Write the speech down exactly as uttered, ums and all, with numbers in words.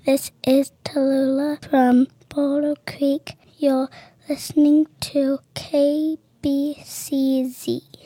This is Tallulah from Boulder Creek. You're listening to K B C Z.